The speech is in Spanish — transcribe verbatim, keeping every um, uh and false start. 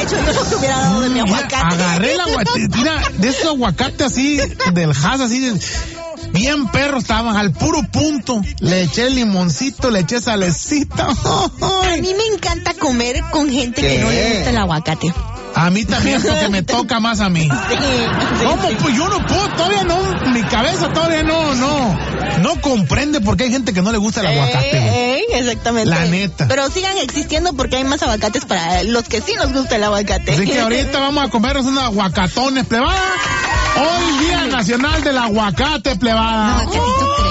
hecho yo lo que hubiera dado de mi aguacate. Agarré el aguacate, mira, de ese aguacate así, del Hass, así, de, bien perro estaban, al puro punto. Le eché limoncito, le eché salecita. A mí me encanta comer con gente ¿Qué? que no le gusta el aguacate. A mí también, porque me toca más a mí. Sí, sí, ¿Cómo? sí. Pues yo no puedo, todavía no, mi cabeza todavía no, no, no comprende por qué hay gente que no le gusta el aguacate. Eh, eh, exactamente. La neta. Pero sigan existiendo porque hay más aguacates para los que sí nos gusta el aguacate. Así que ahorita vamos a comernos unos aguacatones, plebada. Hoy Día Nacional del Aguacate, plebada. No,